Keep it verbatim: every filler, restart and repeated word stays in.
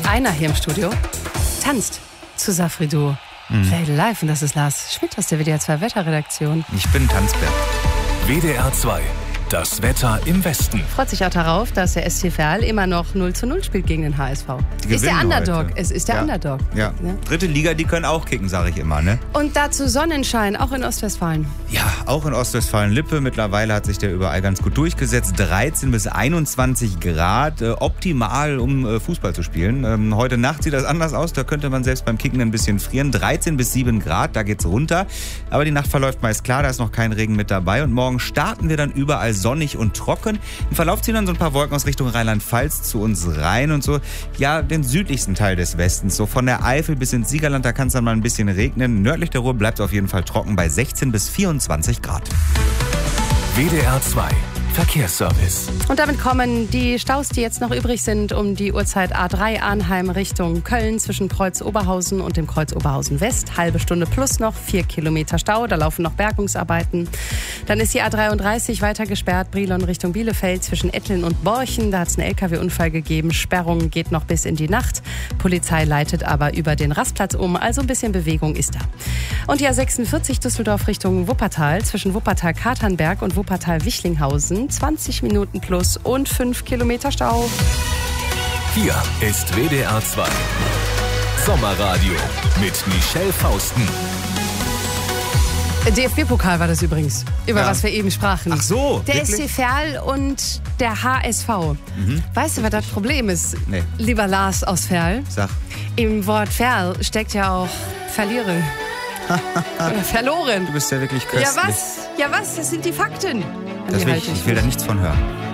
einer hier im Studio tanzt zu Safri Duo. Mhm. Fade Live, und das ist Lars Schmidt aus der W D R zwei Wetterredaktion. Ich bin Tanzbär. W D R zwei, das Wetter im Westen. Freut sich auch darauf, dass der S C Verl immer noch null zu null spielt gegen den H S V. Ist der Underdog. Heute. Es ist der ja. Underdog. Ja. ja. Dritte Liga, die können auch kicken, sage ich immer, ne? Und dazu Sonnenschein, auch in Ostwestfalen. Ja, auch in Ostwestfalen-Lippe. Mittlerweile hat sich der überall ganz gut durchgesetzt. dreizehn bis einundzwanzig Grad, äh, optimal, um äh, Fußball zu spielen. Ähm, heute Nacht sieht das anders aus. Da könnte man selbst beim Kicken ein bisschen frieren. dreizehn bis sieben Grad, da geht's runter. Aber die Nacht verläuft meist klar, da ist noch kein Regen mit dabei. Und morgen starten wir dann überall sonnig und trocken. Im Verlauf ziehen dann so ein paar Wolken aus Richtung Rheinland-Pfalz zu uns rein und so, ja, den südlichsten Teil des Westens. So von der Eifel bis ins Siegerland, da kann es dann mal ein bisschen regnen. Nördlich der Ruhr bleibt es auf jeden Fall trocken bei sechzehn bis vierundzwanzig Grad. W D R zwei Verkehrsservice. Und damit kommen die Staus, die jetzt noch übrig sind, um die Uhrzeit A drei Arnheim Richtung Köln zwischen Kreuz Oberhausen und dem Kreuz Oberhausen West. Halbe Stunde plus noch, vier Kilometer Stau, da laufen noch Bergungsarbeiten. Dann ist die A dreiunddreißig weiter gesperrt, Brilon Richtung Bielefeld zwischen Etteln und Borchen. Da hat es einen L K W-Unfall gegeben, Sperrung geht noch bis in die Nacht. Polizei leitet aber über den Rastplatz um, also ein bisschen Bewegung ist da. Und die A sechsundvierzig Düsseldorf Richtung Wuppertal zwischen Wuppertal-Katernberg und Wuppertal-Wichlinghausen. zwanzig Minuten plus und fünf Kilometer Stau. Hier ist W D R zwei Sommerradio mit Michelle Fausten. D F B-Pokal war das übrigens, über Ja. was wir eben sprachen. Ach so, Der wirklich? S C Verl und der H S V. Mhm. Weißt du, was das Problem ist, Nee. lieber Lars aus Verl? Sag. Im Wort Verl steckt ja auch verliere. Oder verloren. Du bist ja wirklich köstlich. Ja was? Ja was? Das sind die Fakten. An Das die will halte ich, ich will da nichts von hören.